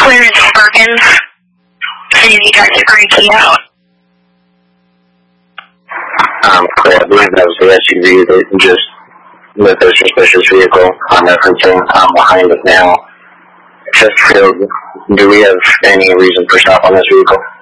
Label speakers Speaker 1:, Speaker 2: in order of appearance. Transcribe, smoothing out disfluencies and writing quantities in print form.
Speaker 1: clearance on Perkins, saying he tried to crank key out.
Speaker 2: Clear. I believe that was the SUV that just with a suspicious vehicle I'm referencing behind us now. Chesterfield, do we have any reason for stop on this vehicle?